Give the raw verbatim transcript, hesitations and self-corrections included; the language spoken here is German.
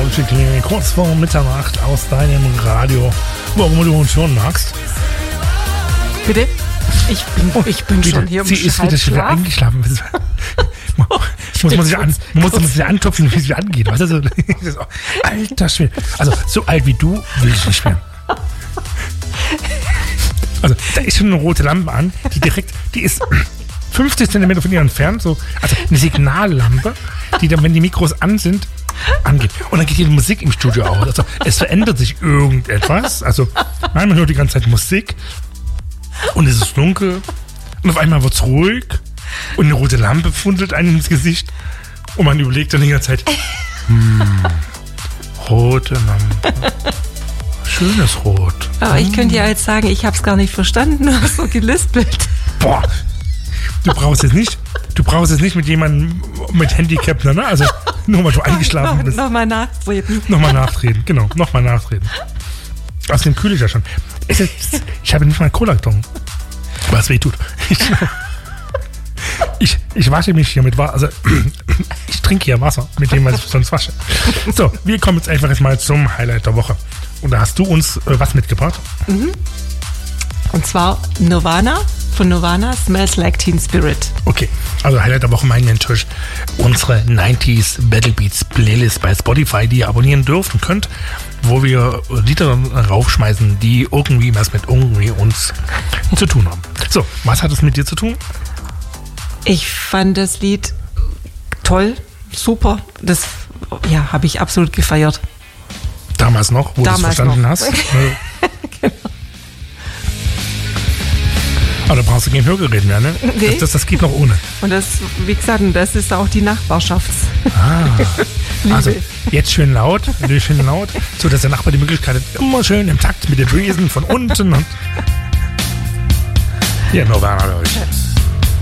Culture Clinic, kurz vor Mitternacht aus deinem Radio, warum du uns schon magst. Bitte? Ich bin, oh, ich bin schon hier im Sie ist wieder schon wieder eingeschlafen. muss man sich, an, muss man sich antupfen, wie es wieder angeht. Weißt du? So, alter Schwede. Also, so alt wie du will ich nicht mehr. Also, da ist schon eine rote Lampe an, die direkt, die ist fünfzig Zentimeter von ihr entfernt. So, also eine Signallampe, die dann, wenn die Mikros an sind, angeht. Und dann geht die Musik im Studio aus. Also, es verändert sich irgendetwas. Also, manchmal hört die ganze Zeit Musik. Und es ist dunkel. Und auf einmal wird es ruhig. Und eine rote Lampe fundelt einem ins Gesicht. Und man überlegt dann die ganze Zeit, hm, rote Lampe. Schönes Rot. Aber ich könnte ja jetzt sagen, ich habe es gar nicht verstanden, du hast so gelispelt. Boah, du brauchst es nicht, du brauchst es nicht mit jemandem mit Handicap, ne? Also nur weil du eingeschlafen bist. Nochmal nachtreten. Nochmal nachtreten, genau, nochmal nachtreten. Außerdem kühle ich ja schon. Es ist, ich habe nicht mal einen Cola-Karton, was weh tut. Ich, ich, ich wasche mich hier mit Wasser, also ich trinke hier Wasser, mit dem, was ich sonst wasche. So, wir kommen jetzt einfach jetzt mal zum Highlight der Woche. Und da hast du uns äh, was mitgebracht? Mhm. Und zwar Nirvana, von Nirvana, Smells Like Teen Spirit. Okay, also Highlight der Woche meinen wir natürlich unsere neunziger Battle Beats Playlist bei Spotify, die ihr abonnieren dürft und könnt, wo wir Lieder raufschmeißen, die irgendwie was mit irgendwie uns zu tun haben. So, was hat es mit dir zu tun? Ich fand das Lied toll, super. Das ja, habe ich absolut gefeiert. Damals noch, wo du es verstanden noch. hast. Genau. Aber da brauchst du kein Hörgerät mehr, ne? Nee. Das, das, das geht noch ohne. Und das, wie gesagt, das ist auch die Nachbarschafts. Ah, also jetzt schön laut, schön laut, so dass der Nachbar die Möglichkeit hat, immer schön im Takt mit den Dresen von unten. Und ja, Nirvana, glaube ich.